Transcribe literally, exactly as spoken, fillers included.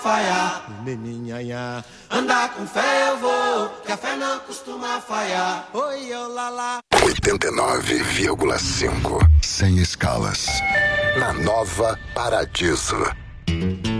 falhar. Meninhanha, andar com fé eu vou, que a fé não costuma falhar. Oi, eu lá lá. oitenta e nove vírgula cinco, sem escalas, na Nova Paradiso.